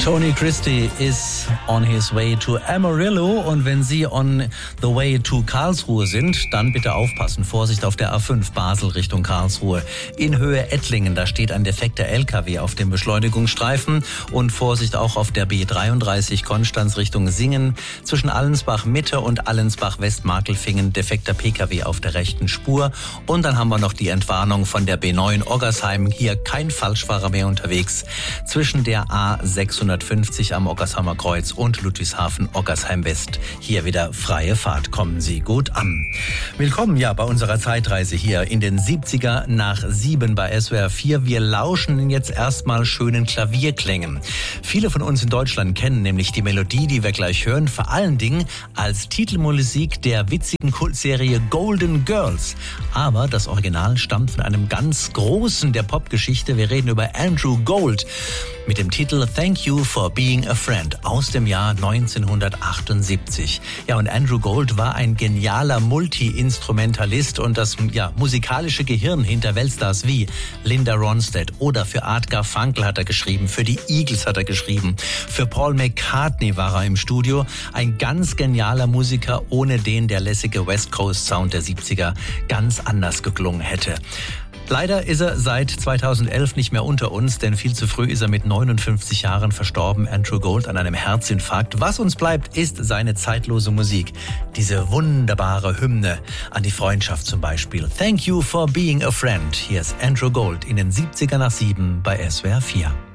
Tony Christie is on his way to Amarillo, und wenn Sie on the way to Karlsruhe sind, dann bitte aufpassen. Vorsicht auf der A5 Basel Richtung Karlsruhe. In Höhe Ettlingen, da steht ein defekter LKW auf dem Beschleunigungsstreifen, und Vorsicht auch auf der B33 Konstanz Richtung Singen. Zwischen Allensbach Mitte und Allensbach Westmarkelfingen defekter PKW auf der rechten Spur. Und dann haben wir noch die Entwarnung von der B9 Oggersheim. Hier kein Falschfahrer mehr unterwegs. Zwischen der A650 am Oggersheimer Kreuz und Ludwigshafen Oggersheim West. Hier wieder freie Fahrt. Kommen Sie gut an. Willkommen bei unserer Zeitreise hier in den 70er nach 7 bei SWR 4. Wir lauschen jetzt erstmal schönen Klavierklängen. Viele von uns in Deutschland kennen nämlich die Melodie, die wir gleich hören, vor allen Dingen als Titelmusik der witzigen Kultserie Golden Girls. Aber das Original stammt von einem ganz Großen der Popgeschichte. Wir reden über Andrew Gold mit dem Titel Thank You for Being a Friend aus dem Jahr 1978. Ja, und Andrew Gold war ein genialer Multi-Instrumentalist und das musikalische Gehirn hinter Weltstars wie Linda Ronstadt oder für Art Garfunkel hat er geschrieben, für die Eagles hat er geschrieben, für Paul McCartney war er im Studio. Ein ganz genialer Musiker, ohne den der lässige West Coast Sound der 70er ganz anders geklungen hätte. Leider ist er seit 2011 nicht mehr unter uns, denn viel zu früh ist er mit 59 Jahren verstorben, Andrew Gold, an einem Herzinfarkt. Was uns bleibt, ist seine zeitlose Musik. Diese wunderbare Hymne an die Freundschaft zum Beispiel. Thank you for being a friend. Hier ist Andrew Gold in den 70er nach 7 bei SWR 4.